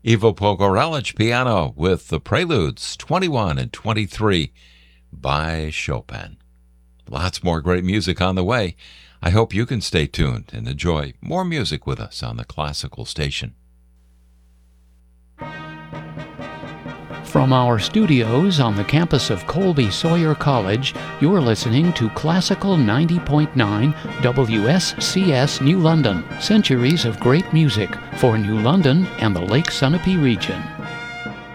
Ivo Pogorelic piano with the Preludes 21 and 23 by Chopin. Lots more great music on the way. I hope you can stay tuned and enjoy more music with us on the Classical Station. From our studios on the campus of Colby Sawyer College, you're listening to Classical 90.9 WSCS New London. Centuries of great music for New London and the Lake Sunapee region.